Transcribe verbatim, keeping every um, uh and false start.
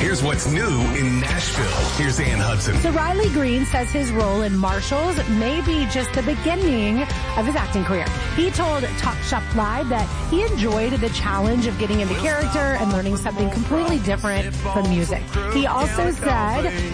Here's what's new in Nashville. Here's Ann Hudson. So Riley Green says his role in Marshalls may be just the beginning of his acting career. He told Talk Shop Live that he enjoyed the challenge of getting into character and learning something completely different from music. He also said